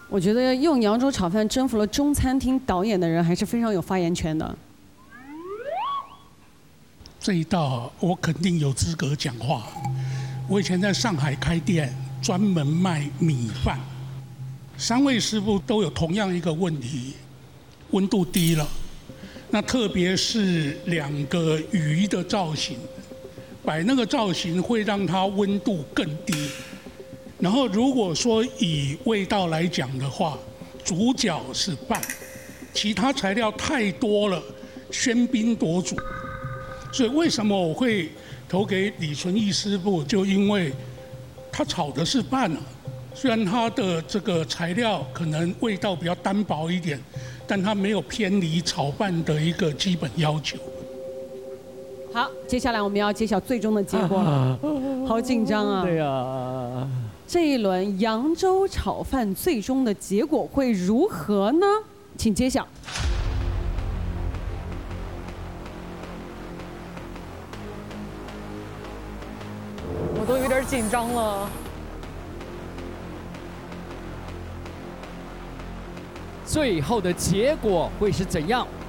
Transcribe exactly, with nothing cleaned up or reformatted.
我觉得用扬州炒饭征服了中餐厅导演的人还是非常有发言权的。 这一道我肯定有资格讲话。我以前在上海开店，专门卖米饭。三位师傅都有同样一个问题：温度低了。那特别是两个鱼的造型，摆那个造型会让它温度更低。然后如果说以味道来讲的话，主角是饭，其他材料太多了，喧宾夺主。所以为什么我会投给李纯义师傅？就因为他炒的是饭啊，虽然他的这个材料可能味道比较单薄一点，但他没有偏离炒饭的一个基本要求。 好，接下来我们要揭晓最终的结果了，啊、好紧张啊！ 对啊， 这一轮扬州炒饭最终的结果会如何呢？请揭晓。 我都有点紧张了。 最后的结果会是怎样？